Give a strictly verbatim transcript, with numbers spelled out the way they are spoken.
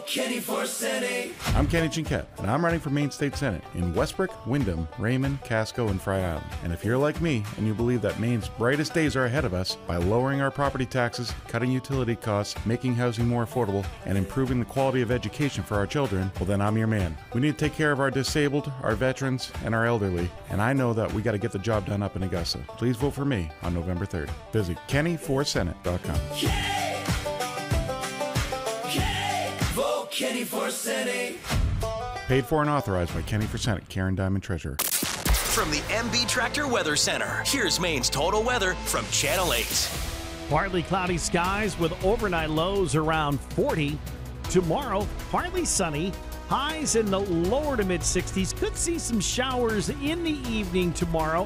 Kenny for Senate. I'm Kenny Chinquette, and I'm running for Maine State Senate in Westbrook, Wyndham, Raymond, Casco, and Fry Island. And if you're like me and you believe that Maine's brightest days are ahead of us by lowering our property taxes, cutting utility costs, making housing more affordable, and improving the quality of education for our children, well then I'm your man. We need to take care of our disabled, our veterans, and our elderly, and I know that we got to get the job done up in Augusta. Please vote for me on November third. Visit kenny for senate dot com. K! K! Vote Kenny for Senate. Paid for and authorized by Kenny for Senate, Karen Diamond, Treasurer. From the M B Tractor Weather Center, here's Maine's total weather from Channel eight. Partly cloudy skies with overnight lows around forty. Tomorrow, partly sunny. Highs in the lower to mid sixties. Could see some showers in the evening tomorrow.